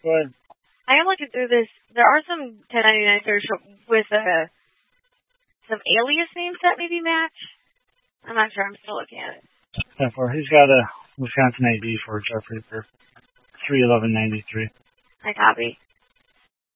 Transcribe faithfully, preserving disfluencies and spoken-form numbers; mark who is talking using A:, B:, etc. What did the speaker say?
A: Go ahead.
B: I am looking through this. There are some ten ninety-nine search with uh, some alias names that maybe match. I'm not sure. I'm still looking at it.
A: ten four. He's got a Wisconsin I D for Jeff Reaper. three eleven ninety-three.
B: I copy.